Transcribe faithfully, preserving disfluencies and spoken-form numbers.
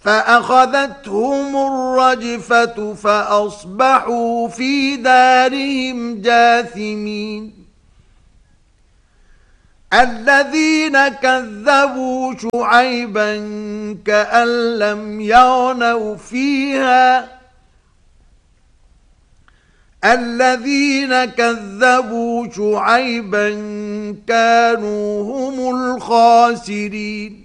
فأخذتهم الرجفة فأصبحوا في دارهم جاثمين الذين كذبوا شعيبا كأن لم يغنوا فيها الذين كذبوا شعيبا كانوا هم الخاسرين